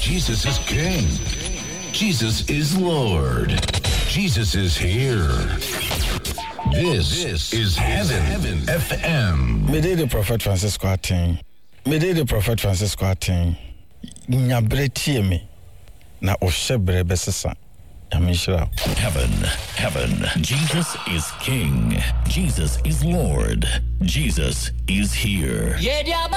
Jesus is King. Jesus is Lord. Jesus is here. This is Heaven FM. Mede the Prophet Francisco Atin. Nyabre tie me. Na ohyebre besesa. Heaven. Jesus is King. Jesus is Lord. Jesus is here.